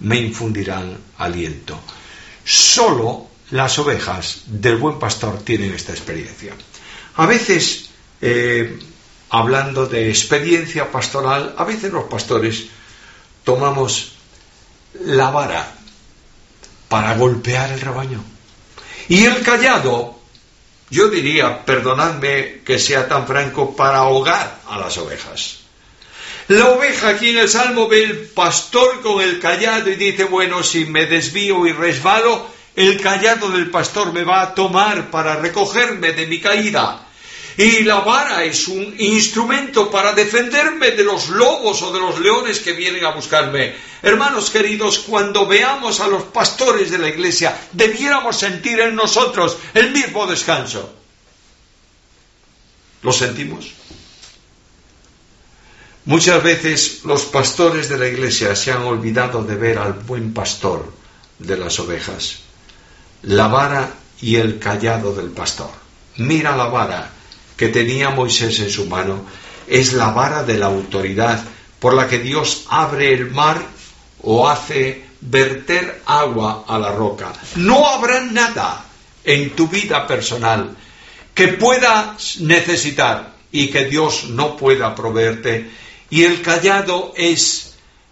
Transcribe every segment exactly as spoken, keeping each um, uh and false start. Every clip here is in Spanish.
me infundirán aliento. Solo las ovejas del buen pastor tienen esta experiencia. A veces, eh, hablando de experiencia pastoral, a veces los pastores tomamos la vara para golpear el rebaño. Y el callado, yo diría, perdonadme que sea tan franco, para ahogar a las ovejas. La oveja aquí en el Salmo ve el pastor con el cayado y dice, bueno, si me desvío y resbalo, el cayado del pastor me va a tomar para recogerme de mi caída. Y la vara es un instrumento para defenderme de los lobos o de los leones que vienen a buscarme. Hermanos queridos, cuando veamos a los pastores de la iglesia, debiéramos sentir en nosotros el mismo descanso. ¿Lo sentimos? Muchas veces los pastores de la iglesia se han olvidado de ver al buen pastor de las ovejas. La vara y el cayado del pastor. Mira la vara que tenía Moisés en su mano, es la vara de la autoridad por la que Dios abre el mar o hace verter agua a la roca. No habrá nada en tu vida personal que puedas necesitar y que Dios no pueda proveerte, y el cayado es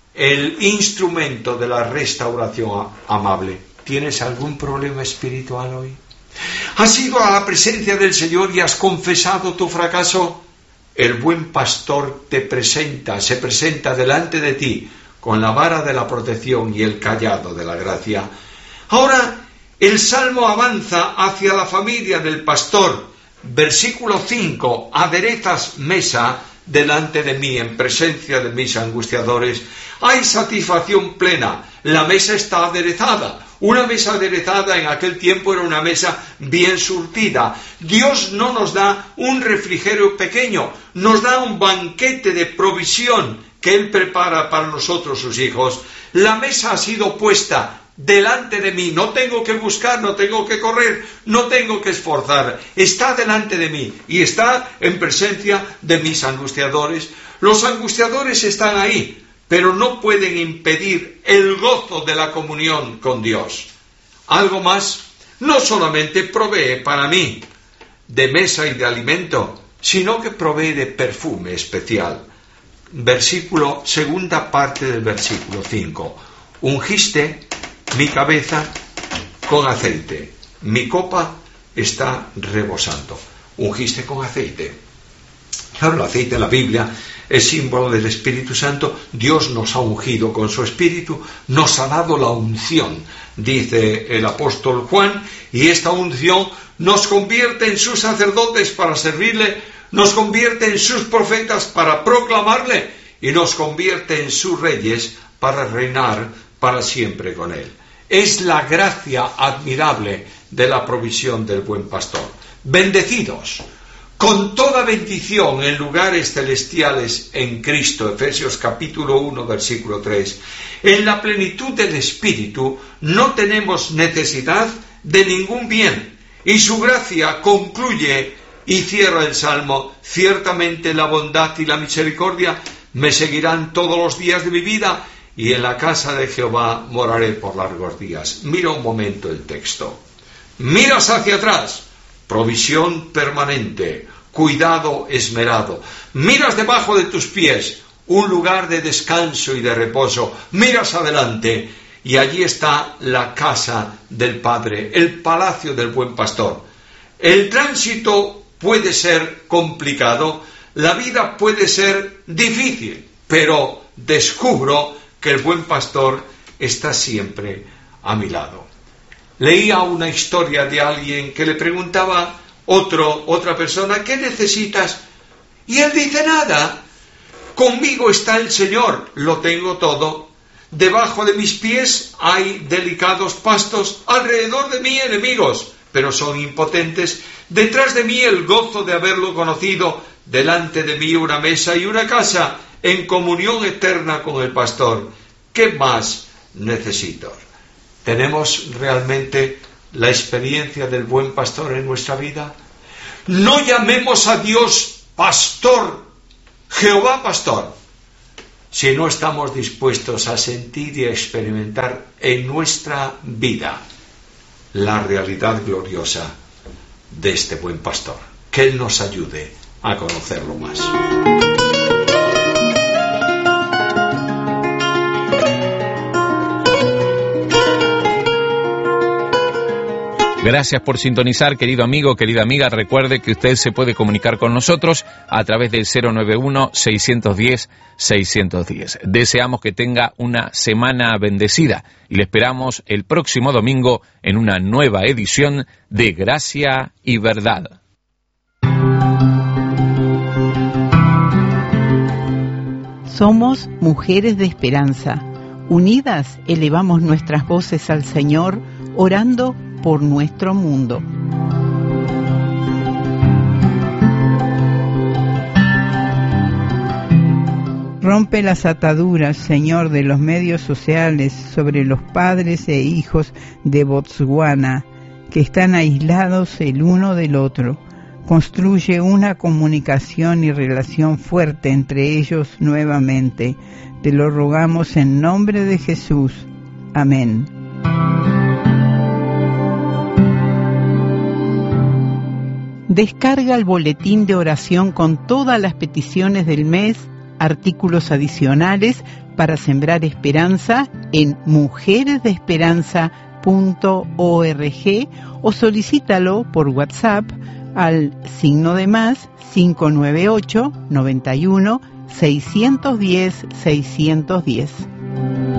el instrumento de la restauración amable. ¿Tienes algún problema espiritual hoy? ¿Has ido a la presencia del Señor y has confesado tu fracaso? El buen pastor te presenta, se presenta delante de ti con la vara de la protección y el cayado de la gracia. Ahora el Salmo avanza hacia la familia del pastor. Versículo cinco, aderezas mesa delante de mí en presencia de mis angustiadores. Hay satisfacción plena, la mesa está aderezada. Una mesa aderezada en aquel tiempo era una mesa bien surtida. Dios no nos da un refrigerio pequeño, nos da un banquete de provisión que Él prepara para nosotros, sus hijos. La mesa ha sido puesta delante de mí, no tengo que buscar, no tengo que correr, no tengo que esforzar, está delante de mí y está en presencia de mis angustiadores. Los angustiadores están ahí, pero no pueden impedir el gozo de la comunión con Dios. Algo más, no solamente provee para mí de mesa y de alimento, sino que provee de perfume especial. Versículo, segunda parte del versículo cinco. Ungiste mi cabeza con aceite, mi copa está rebosando. Ungiste con aceite. Claro, el aceite en la Biblia es símbolo del Espíritu Santo. Dios nos ha ungido con su Espíritu, nos ha dado la unción, dice el apóstol Juan, y esta unción nos convierte en sus sacerdotes para servirle, nos convierte en sus profetas para proclamarle, y nos convierte en sus reyes para reinar para siempre con él. Es la gracia admirable de la provisión del buen pastor. Bendecidos con toda bendición en lugares celestiales en Cristo, Efesios capítulo uno, versículo tres. En la plenitud del Espíritu no tenemos necesidad de ningún bien, y su gracia concluye y cierra el Salmo: ciertamente la bondad y la misericordia me seguirán todos los días de mi vida, y en la casa de Jehová moraré por largos días. Mira un momento el texto. Miras hacia atrás, provisión permanente, cuidado esmerado. Miras debajo de tus pies, un lugar de descanso y de reposo. Miras adelante, y allí está la casa del Padre, el palacio del buen pastor. El tránsito puede ser complicado, la vida puede ser difícil, pero descubro que el buen pastor está siempre a mi lado. Leía una historia de alguien que le preguntaba otro, otra persona: ¿qué necesitas? Y él dice: nada, conmigo está el Señor, lo tengo todo. Debajo de mis pies hay delicados pastos, alrededor de mí enemigos, pero son impotentes. Detrás de mí el gozo de haberlo conocido, delante de mí una mesa y una casa, en comunión eterna con el pastor. ¿Qué más necesito? ¿Tenemos realmente la experiencia del buen pastor en nuestra vida? No llamemos a Dios pastor, Jehová pastor, si no estamos dispuestos a sentir y a experimentar en nuestra vida la realidad gloriosa de este buen pastor. Que Él nos ayude a conocerlo más. Gracias por sintonizar, querido amigo, querida amiga. Recuerde que usted se puede comunicar con nosotros a través del cero nueve uno, seis uno cero, seis uno cero. Deseamos que tenga una semana bendecida y le esperamos el próximo domingo en una nueva edición de Gracia y Verdad. Somos mujeres de esperanza. Unidas elevamos nuestras voces al Señor, orando por nuestro mundo. Rompe las ataduras, Señor, de los medios sociales sobre los padres e hijos de Botswana, que están aislados el uno del otro. Construye una comunicación y relación fuerte entre ellos nuevamente. Te lo rogamos en nombre de Jesús. Amén. Descarga el boletín de oración con todas las peticiones del mes, artículos adicionales para sembrar esperanza en mujeres de esperanza punto org o solicítalo por WhatsApp al signo de más cinco nueve ocho, noventa y uno, seiscientos diez, seiscientos diez.